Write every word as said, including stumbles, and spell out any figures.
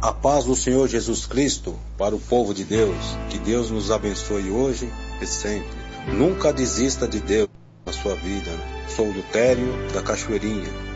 A paz do Senhor Jesus Cristo para o povo de Deus. Que Deus nos abençoe hoje e sempre. Nunca desista de Deus na sua vida. Sou o Lutério da Cachoeirinha.